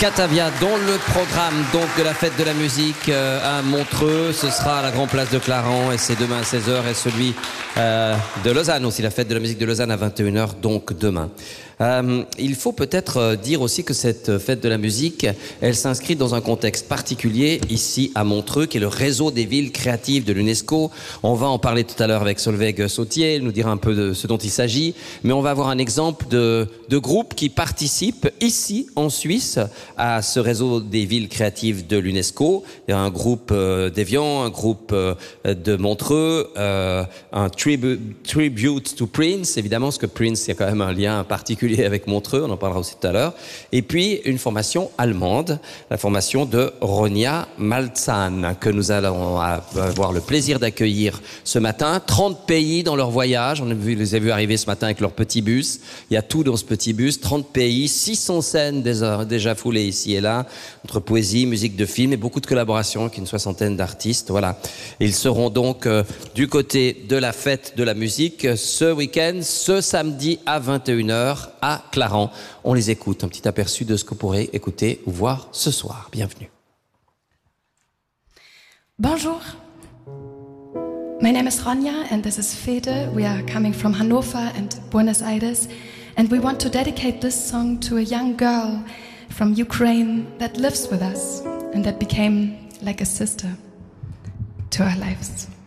Catavia dans le programme donc de la fête de la musique à Montreux. Ce sera à la Grande Place de Clarens et c'est demain à 16h et celui de Lausanne aussi, la fête de la musique de Lausanne à 21h donc demain. Il faut peut-être dire aussi que cette fête de la musique, elle s'inscrit dans un contexte particulier ici à Montreux, qui est le réseau des villes créatives de l'UNESCO. On va en parler tout à l'heure avec Solveig Sautier, elle nous dira un peu de ce dont il s'agit, mais on va avoir un exemple de groupes qui participent ici en Suisse à ce réseau des villes créatives de l'UNESCO. Il y a un groupe d'Évian, un groupe de Montreux, un tribute to Prince, évidemment, parce que Prince, il y a quand même un lien particulier avec Montreux, on en parlera aussi tout à l'heure. Et puis, une formation allemande, la formation de Ronja Maltzahn, que nous allons avoir le plaisir d'accueillir ce matin. 30 pays dans leur voyage, les a vus arriver ce matin avec leur petit bus. Il y a tout dans ce petit bus, 30 pays, 600 scènes déjà foulées ici et là, entre poésie, musique de film et beaucoup de collaborations avec une soixantaine d'artistes. Voilà. Ils seront donc du côté de la fête de la musique ce week-end, ce samedi à 21h à Clarens. On les écoute, un petit aperçu de ce que vous pourrez écouter ou voir ce soir. Bienvenue. Bonjour. My name is Ronja and this is Fede. We are coming from Hannover and Buenos Aires and we want to dedicate this song to a young girl from Ukraine that lives with us and that became like a sister to our lives.